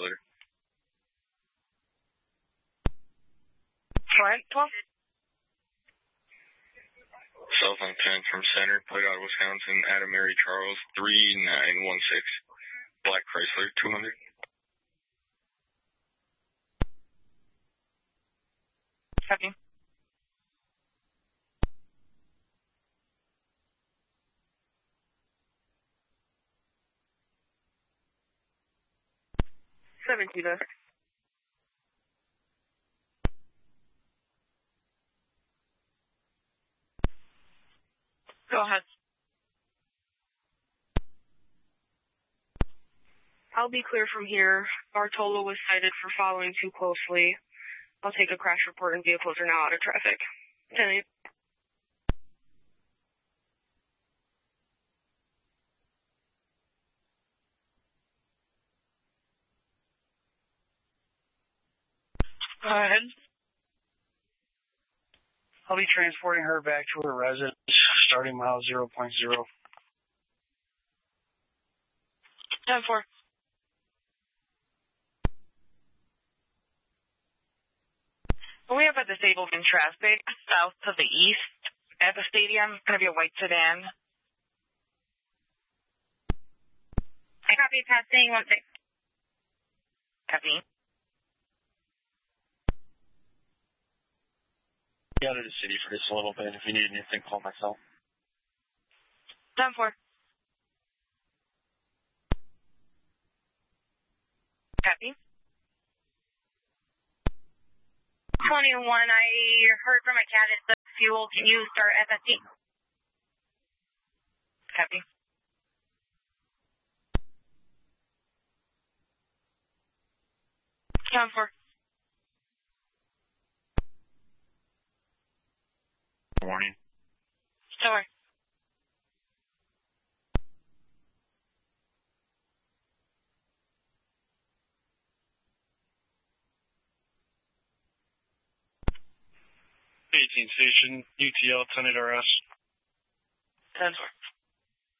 trailer. Trent, 12? Cell phone 10 from center, plate out of Wisconsin, Adam Mary Charles, 3916, Black Chrysler, 200. Copy. $17. Go ahead. I'll be clear from here. Bartolo was cited for following too closely. I'll take a crash report and vehicles are now out of traffic. 10-8. Go ahead. I'll be transporting her back to her residence, starting mile 0.0. 10-4. We have a disabled in traffic south to the east at the stadium. It's going to be a white sedan. I copy, passing 16. Copy. Out of the city for just a little bit. If you need anything, call myself. 10-4. Copy. 21, I heard from a candidate that fuel. Can you start FSD? Copy. Time for. Good morning. Sorry. Station, UTL, 10-8 RS. 10-4.